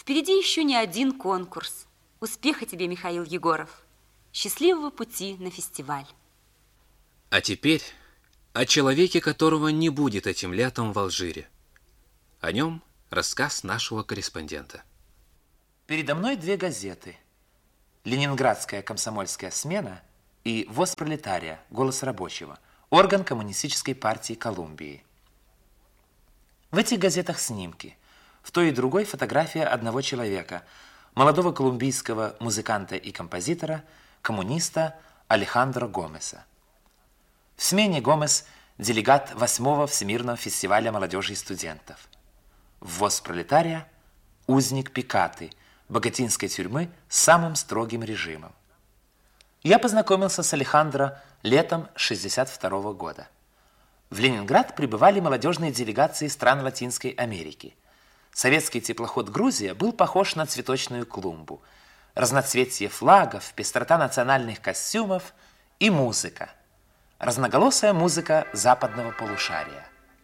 Впереди еще не один конкурс. Успеха тебе, Михаил Егоров. Счастливого пути на фестиваль. А теперь о человеке, которого не будет этим летом в Алжире. О нем рассказ нашего корреспондента. Передо мной две газеты. «Ленинградская комсомольская смена» и «ВОЗ пролетария. Голос рабочего», орган Коммунистической партии Колумбии. В этих газетах снимки. В той и другой фотография одного человека, молодого колумбийского музыканта и композитора, коммуниста Алехандро Гомеса. В смене Гомес – делегат 8-го Всемирного фестиваля молодежи и студентов. В ВОЗ пролетария – узник Пикаты, богатинской тюрьмы с самым строгим режимом. Я познакомился с Алехандро летом 1962 года. В Ленинград прибывали молодежные делегации стран Латинской Америки. Советский теплоход «Грузия» был похож на цветочную клумбу. Разноцветие флагов, пестрота национальных костюмов и музыка. Разноголосая музыка западного полушария.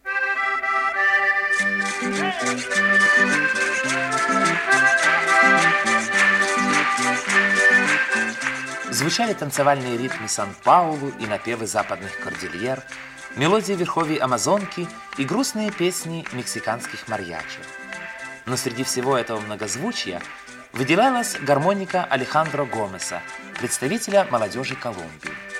Звучали танцевальные ритмы Сан-Паулу и напевы западных кордильер, мелодии верховий Амазонки и грустные песни мексиканских марьячи. Но среди всего этого многозвучия выделялась гармоника Алехандро Гомеса, представителя молодежи Колумбии.